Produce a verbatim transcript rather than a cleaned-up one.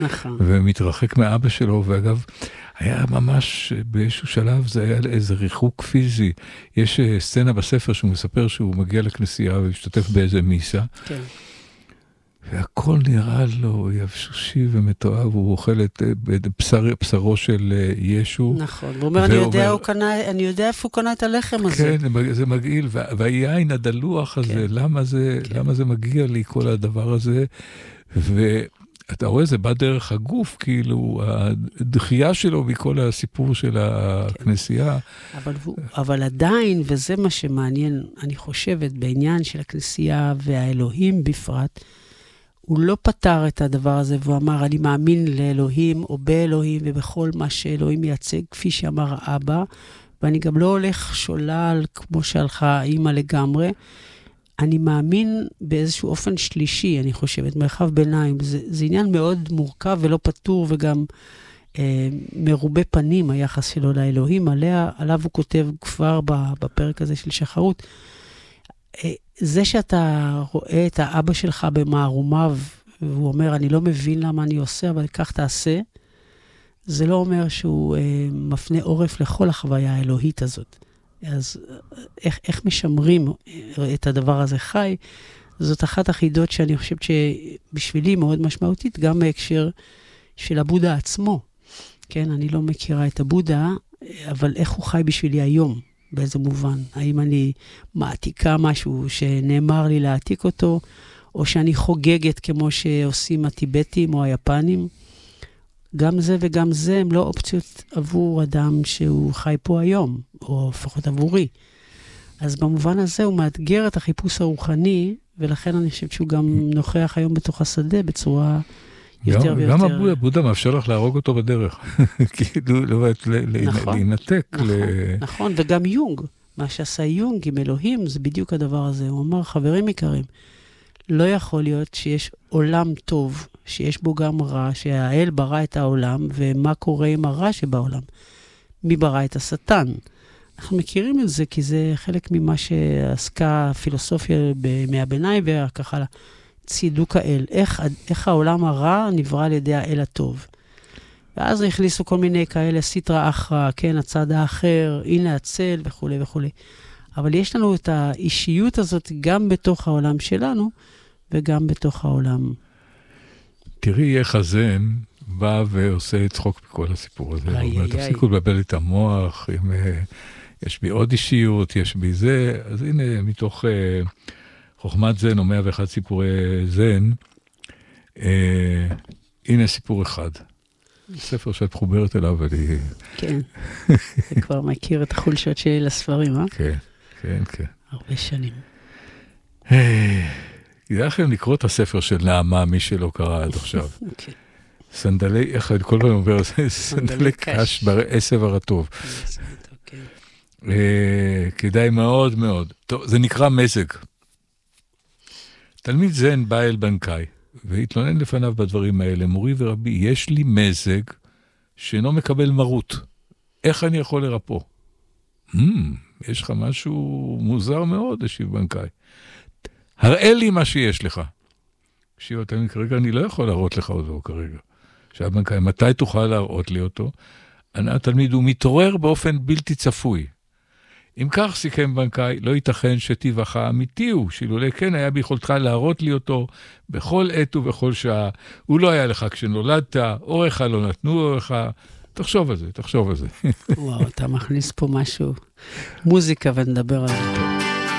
נכון. ומתרחק מאבא שלו, ואגב, היה ממש באיזשהו שלב, זה היה איזה ריחוק פיזי. יש סצנה בספר שהוא מספר שהוא מגיע לכנסייה והשתתף באיזה מיסה, כן. והכל נראה לו יבשושי ומתואב, הוא אוכל את בשר, בשרו של ישו. נכון, הוא אומר, אני יודע, הוא קנה, אני יודע איפה הוא קנה את הלחם הזה. כן, זה מגעיל, והיין הדלוח הזה, למה זה, למה זה מגיע לי כל הדבר הזה, ואתה רואה, זה בא דרך הגוף, כאילו, הדחייה שלו מכל הסיפור של הכנסייה. אבל, אבל עדיין, וזה מה שמעניין, אני חושבת, בעניין של הכנסייה והאלוהים בפרט, הוא לא פתר את הדבר הזה, והוא אמר, אני מאמין לאלוהים או באלוהים ובכל מה שאלוהים מייצג, כפי שאמר האבא, ואני גם לא הולך שולל כמו שהלכה האמא לגמרי. אני מאמין באיזשהו אופן שלישי, אני חושבת, מרחב ביניים. זה, זה עניין מאוד מורכב ולא פתור, וגם אה, מרובה פנים היחס שלו לאלוהים, עליה, עליו הוא כותב כבר בפרק הזה של שחרות. אה, זה שאתה רואה את האבא שלך במערומיו, והוא אומר, אני לא מבין למה אני עושה, אבל כך תעשה, זה לא אומר שהוא אה, מפנה עורף לכל החוויה האלוהית הזאת. אז איך, איך משמרים את הדבר הזה חי? זאת אחת החידות שאני חושבת שבשבילי מאוד משמעותית, גם בהקשר של הבודה עצמו. כן, אני לא מכירה את הבודה, אבל איך הוא חי בשבילי היום? באיזה מובן? האם אני מעתיקה משהו שנאמר לי להעתיק אותו, או שאני חוגגת כמו שעושים הטיבטים או היפנים? גם זה וגם זה הם לא אופציות עבור אדם שהוא חי פה היום, או לפחות עבורי. אז במובן הזה הוא מאתגר את החיפוש הרוחני, ולכן אני חושבת שהוא גם נוכח היום בתוך השדה בצורה יותר ויותר. גם הבודה מאפשר לך להרוג אותו בדרך, כאילו להינתק. נכון, וגם יונג, מה שעשה יונג עם אלוהים, זה בדיוק הדבר הזה. הוא אמר, חברים יקרים, לא יכול להיות שיש עולם טוב, שיש בו גם רע, שהאל ברא את העולם, ומה קורה עם הרע שבעולם? מי ברא את השטן? אנחנו מכירים את זה, כי זה חלק ממה שעסקה הפילוסופיה בימי הביניים, וככה צידוק האל. איך, איך העולם הרע נברא על ידי האל הטוב. ואז הכניסו כל מיני כאלה, סיטרה אחרא, כן, הצד האחר, הנה הצל וכו' וכו'. אבל יש לנו את האישיות הזאת גם בתוך העולם שלנו, וגם בתוך העולם. תראי איך הזן בא ועושה צחוק בכל הסיפור הזה. הוא אומר, תפסיקו לבלבל את המוח, אם, יש בי עוד אישיות, יש בי זה. אז הנה, מתוך uh, חוכמת זן, או מאה ואחד סיפורי זן, uh, הנה סיפור אחד. ספר שאת חוברת אליו, ואני... כן, אני כבר מכיר את החולשות שלי לספרים, אה? כן, כן, כן. הרבה שנים. כדאי לכם לקרוא את הספר של נעמה, מי שלא קרא עד עכשיו. סנדלי, איך כל פעם אומר, סנדלי קש בעשב הרטוב. כדאי מאוד מאוד. טוב, זה נקרא מזג. תלמיד זן בא אל בנקאי, והתלונן לפניו בדברים האלה, מורי ורבי, יש לי מזג שאינו מקבל מרות. איך אני יכול לרפוא? יש לך משהו מוזר מאוד, השיב בנקאי. הראה לי מה שיש לך. השיב התלמיד, כרגע אני לא יכול להראות לך אותו כרגע. עכשיו בנקאי, מתי תוכל להראות לי אותו? התלמיד הוא מתעורר באופן בלתי צפוי. אם כך סיכם בנקאי, לא ייתכן שטבעך אמיתי הוא, שאילולא כן היה ביכולתך להראות לי אותו בכל עת ובכל שעה. הוא לא היה לך כשנולדת, אורך לא נתנו אורך. תחשוב על זה, תחשוב על זה. וואו, אתה מכניס פה משהו, מוזיקה ונדבר על זה.